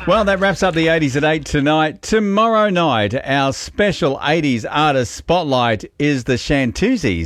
Well, that wraps up the 80s at 8 tonight. Tomorrow night, our special 80s artist spotlight is the Shantuzis.